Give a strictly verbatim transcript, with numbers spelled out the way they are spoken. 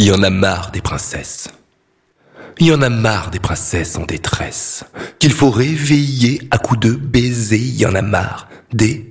y en a marre des princesses. Il y en a marre des princesses en détresse, qu'il faut réveiller à coups de baisers. Il y en a marre des